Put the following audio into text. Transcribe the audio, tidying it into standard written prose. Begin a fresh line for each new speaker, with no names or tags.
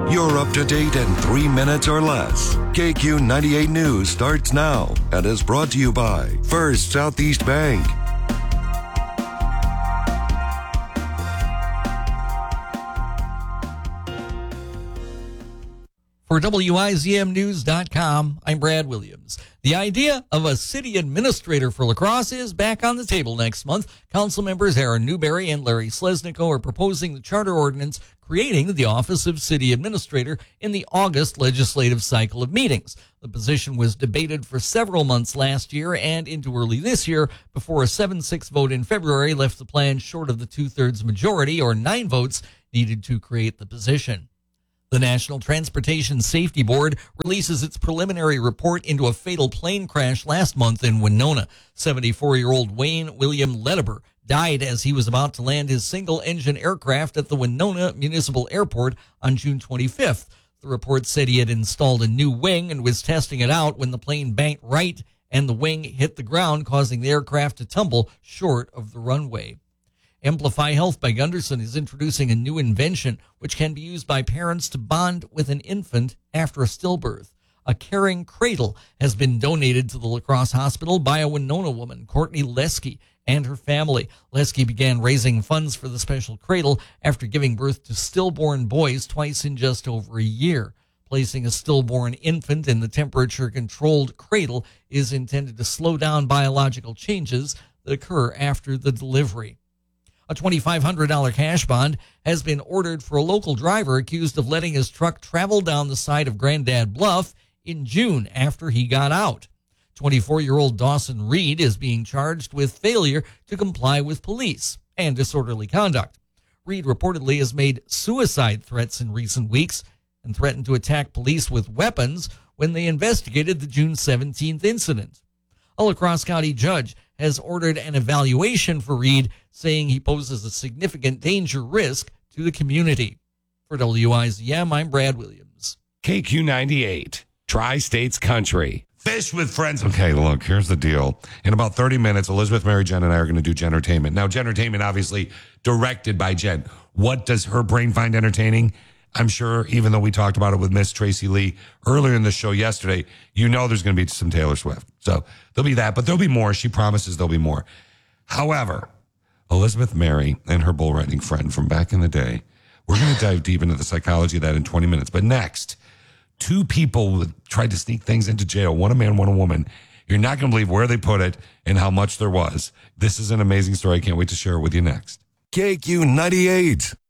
You're up to date in 3 minutes or less. KQ 98 News starts now and is brought to you by First Southeast Bank.
For WIZMnews.com, I'm Brad Williams. The idea of a city administrator for La Crosse is back on the table next month. Council members Aaron Newberry and Larry Slesnico are proposing the charter ordinance creating the office of city administrator in the August legislative cycle of meetings. The position was debated for several months last year and into early this year before a 7-6 vote in February left the plan short of the 2/3 majority, or 9 votes, needed to create the position. The National Transportation Safety Board releases its preliminary report into a fatal plane crash last month in Winona. 74-year-old Wayne William Ledbeber died as he was about to land his single-engine aircraft at the Winona Municipal Airport on June 25th. The report said he had installed a new wing and was testing it out when the plane banked right and the wing hit the ground, causing the aircraft to tumble short of the runway. Amplify Health by Gunderson is introducing a new invention which can be used by parents to bond with an infant after a stillbirth. A caring cradle has been donated to the La Crosse Hospital by a Winona woman, Courtney Lesky, and her family. Lesky began raising funds for the special cradle after giving birth to stillborn boys twice in just over a year. Placing a stillborn infant in the temperature-controlled cradle is intended to slow down biological changes that occur after the delivery. A $2,500 cash bond has been ordered for a local driver accused of letting his truck travel down the side of Grandad Bluff in June after he got out. 24-year-old Dawson Reed is being charged with failure to comply with police and disorderly conduct. Reed reportedly has made suicide threats in recent weeks and threatened to attack police with weapons when they investigated the June 17th incident. A La Crosse County judge has ordered an evaluation for Reed, saying he poses a significant danger risk to the community. For WIZM, I'm Brad Williams.
KQ98, Tri-States Country. Fish with friends. Okay, look, here's the deal. In about 30 minutes, Elizabeth, Mary, Jen, and I are going to do Gentertainment. Now, Gentertainment, obviously, directed by Jen. What does her brain find entertaining? I'm sure, even though we talked about it with Miss Tracy Lee earlier in the show yesterday, you know there's going to be some Taylor Swift. So there'll be that, but there'll be more. She promises there'll be more. However, Elizabeth Mary and her bull riding friend from back in the day, we're going to dive deep into the psychology of that in 20 minutes. But next, 2 people tried to sneak things into jail, one a man, one a woman. You're not going to believe where they put it and how much there was. This is an amazing story. I can't wait to share it with you next.
KQ 98.